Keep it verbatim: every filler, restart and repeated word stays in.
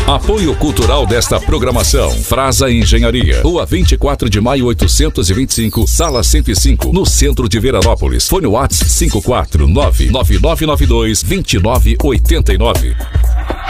Apoio cultural desta programação. Frasa Engenharia. Rua vinte e quatro de maio, oitocentos e vinte e cinco, sala cento e cinco, no centro de Veranópolis. Fone WhatsApp cinco quatro nove nove nove nove dois dois nove oito nove.